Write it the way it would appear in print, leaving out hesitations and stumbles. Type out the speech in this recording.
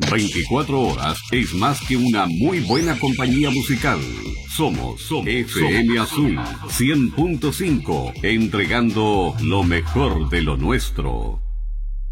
24 horas es más que una muy buena compañía musical. Somos FM Azul 100.5, entregando lo mejor de lo nuestro.